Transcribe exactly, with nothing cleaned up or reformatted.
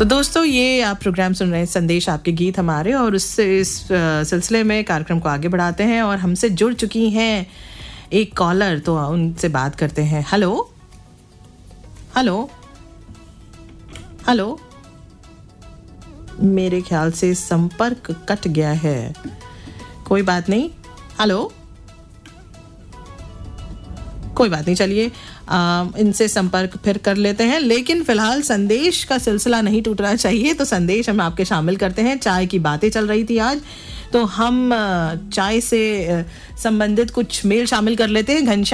तो दोस्तों ये आप प्रोग्राम सुन रहे हैं संदेश आपके गीत हमारे, और उससे इस सिलसिले में कार्यक्रम को आगे बढ़ाते हैं और हमसे जुड़ चुकी हैं एक कॉलर, तो उनसे बात करते हैं। हेलो हेलो हेलो मेरे ख्याल से संपर्क कट गया है, कोई बात नहीं। हेलो कोई बात नहीं, चलिए इनसे संपर्क फिर कर लेते हैं, लेकिन फिलहाल संदेश का सिलसिला नहीं टूटना चाहिए, तो संदेश हम आपके शामिल करते हैं। चाय की बातें चल रही थी आज, तो हम चाय से संबंधित कुछ मेल शामिल कर लेते हैं। घनश्याम